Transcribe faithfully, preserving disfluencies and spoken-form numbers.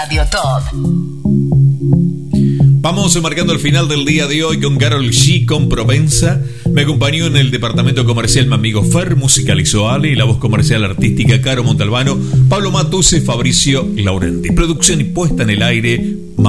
Radio Top. Vamos marcando el final del día de hoy con Karol G con Provenza. Me acompañó en el departamento comercial mi amigo Fer, musicalizó Ale y la voz comercial artística Caro Montalbano, Pablo Matuse, Fabricio Laurenti. Producción y puesta en el aire